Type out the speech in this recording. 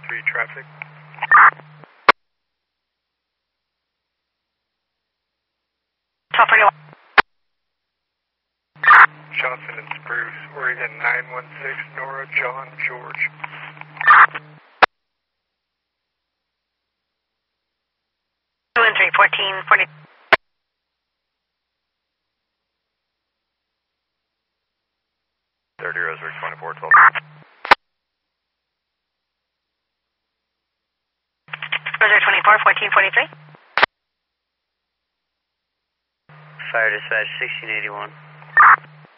traffic. Johnson and Spruce, Oregon 916, Nora, John, George. Two and 3, 14, 40. 30 Roseburg 24, 12. Roseburg 24, 14, 43. Fire dispatch 1681.